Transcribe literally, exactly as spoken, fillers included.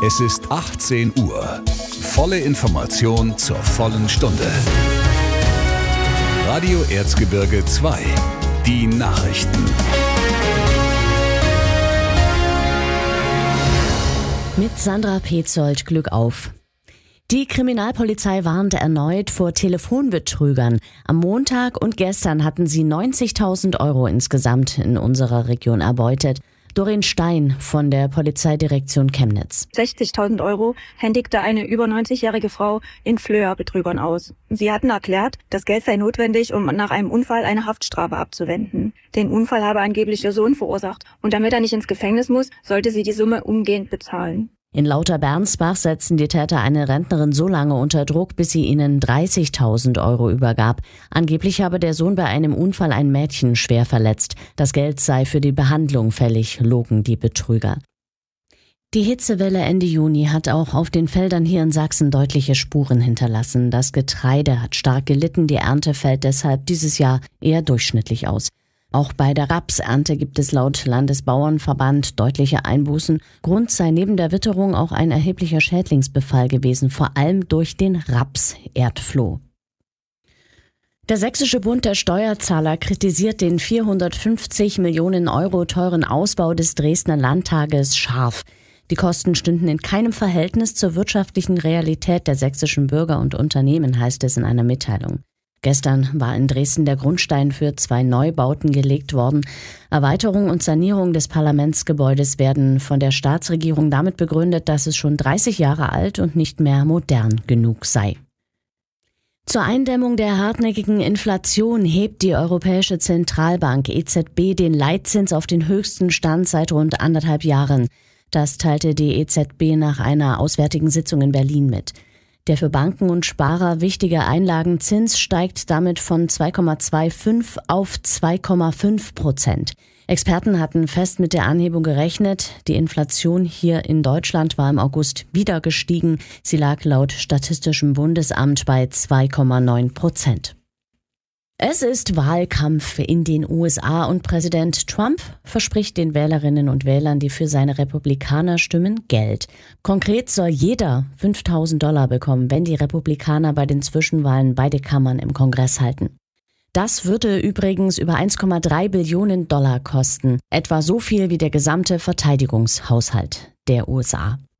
Es ist achtzehn Uhr. Volle Information zur vollen Stunde. Radio Erzgebirge zwei. Die Nachrichten. Mit Sandra Petzold, Glück auf. Die Kriminalpolizei warnt erneut vor Telefonbetrügern. Am Montag und gestern hatten sie neunzigtausend Euro insgesamt in unserer Region erbeutet. Doreen Stein von der Polizeidirektion Chemnitz. sechzigtausend Euro händigte eine über neunzigjährige Frau in Flöa Betrügern aus. Sie hatten erklärt, das Geld sei notwendig, um nach einem Unfall eine Haftstrafe abzuwenden. Den Unfall habe angeblich ihr Sohn verursacht und damit er nicht ins Gefängnis muss, sollte sie die Summe umgehend bezahlen. In Lauter-Bernsbach setzten die Täter eine Rentnerin so lange unter Druck, bis sie ihnen dreißigtausend Euro übergab. Angeblich habe der Sohn bei einem Unfall ein Mädchen schwer verletzt. Das Geld sei für die Behandlung fällig, logen die Betrüger. Die Hitzewelle Ende Juni hat auch auf den Feldern hier in Sachsen deutliche Spuren hinterlassen. Das Getreide hat stark gelitten, die Ernte fällt deshalb dieses Jahr eher durchschnittlich aus. Auch bei der Rapsernte gibt es laut Landesbauernverband deutliche Einbußen. Grund sei neben der Witterung auch ein erheblicher Schädlingsbefall gewesen, vor allem durch den Raps-Erdfloh. Der Sächsische Bund der Steuerzahler kritisiert den vierhundertfünfzig Millionen Euro teuren Ausbau des Dresdner Landtages scharf. Die Kosten stünden in keinem Verhältnis zur wirtschaftlichen Realität der sächsischen Bürger und Unternehmen, heißt es in einer Mitteilung. Gestern war in Dresden der Grundstein für zwei Neubauten gelegt worden. Erweiterung und Sanierung des Parlamentsgebäudes werden von der Staatsregierung damit begründet, dass es schon dreißig Jahre alt und nicht mehr modern genug sei. Zur Eindämmung der hartnäckigen Inflation hebt die Europäische Zentralbank E Z B den Leitzins auf den höchsten Stand seit rund anderthalb Jahren. Das teilte die E Z B nach einer auswärtigen Sitzung in Berlin mit. Der für Banken und Sparer wichtige Einlagenzins steigt damit von zwei Komma fünfundzwanzig auf zwei Komma fünf Prozent. Experten hatten fest mit der Anhebung gerechnet. Die Inflation hier in Deutschland war im August wieder gestiegen. Sie lag laut Statistischem Bundesamt bei zwei Komma neun Prozent. Es ist Wahlkampf in den U S A und Präsident Trump verspricht den Wählerinnen und Wählern, die für seine Republikaner stimmen, Geld. Konkret soll jeder fünftausend Dollar bekommen, wenn die Republikaner bei den Zwischenwahlen beide Kammern im Kongress halten. Das würde übrigens über eins Komma drei Billionen Dollar kosten, etwa so viel wie der gesamte Verteidigungshaushalt der U S A.